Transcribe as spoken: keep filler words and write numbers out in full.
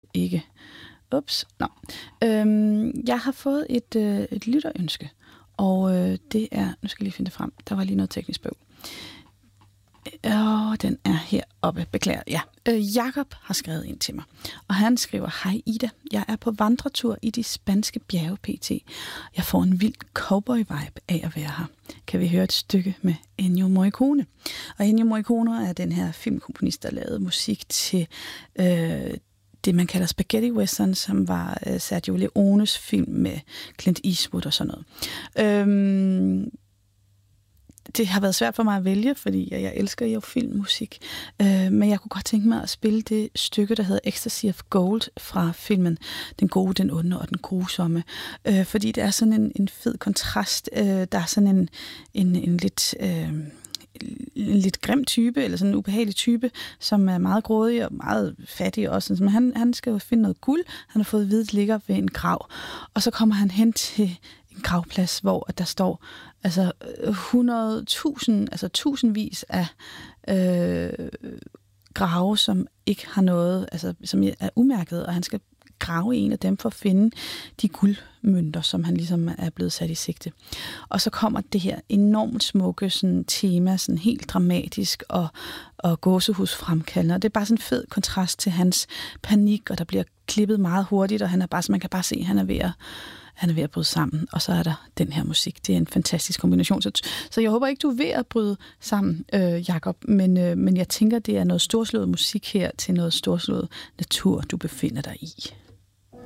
ikke. Ups, nå. Øhm, jeg har fået et, øh, et lytterønske, og øh, det er, nu skal jeg lige finde det frem, der var lige noget teknisk bøvl. Åh, den er heroppe, beklager. Ja, øh, Jakob har skrevet ind til mig, og han skriver: Hej Ida, jeg er på vandretur i de spanske bjerge pt. Jeg får en vild cowboy-vibe af at være her. Kan vi høre et stykke med Ennio Morricone? Og Ennio Morricone er den her filmkomponist, der lavede musik til øh, det, man kalder spaghetti western, som var øh, Sergio Leones film med Clint Eastwood og sådan noget. Øhm, Det har været svært for mig at vælge, fordi jeg elsker jo filmmusik. Øh, men jeg kunne godt tænke mig at spille det stykke, der hedder Ecstasy of Gold fra filmen Den gode, den onde og den grusomme. Øh, fordi det er sådan en, en fed kontrast. Øh, der er sådan en, en, en lidt... Øh, en lidt grim type, eller sådan en ubehagelig type, som er meget grådig og meget fattig også. Men han, han skal jo finde noget guld. Han har fået at vide, at det ligger ved en grav. Og så kommer han hen til en gravplads, hvor der står altså hundrede tusind, altså tusindvis af øh, grave, som ikke har noget, altså som er umærket, og han skal grave i en af dem for at finde de guldmønter, som han ligesom er blevet sat i sigte. Og så kommer det her enormt smukke sådan, tema, sådan helt dramatisk og, og gåsehusfremkaldende. Og det er bare sådan en fed kontrast til hans panik, og der bliver klippet meget hurtigt, og han er bare, så man kan bare se, at han er ved at Han er ved at bryde sammen, og så er der den her musik. Det er en fantastisk kombination. Så, så jeg håber ikke, du er ved at bryde sammen, øh, Jakob, men, øh, men jeg tænker, det er noget storslået musik her til noget storslået natur, du befinder dig i.